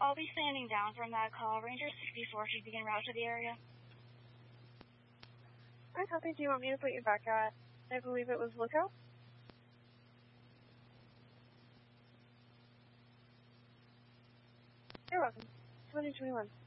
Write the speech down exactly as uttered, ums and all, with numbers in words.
I'll be standing down from that call. Ranger sixty-four should begin route to the area. Alright, copy. Do you want me to put you back at, I believe it was Lookout? You're welcome. twenty twenty-one.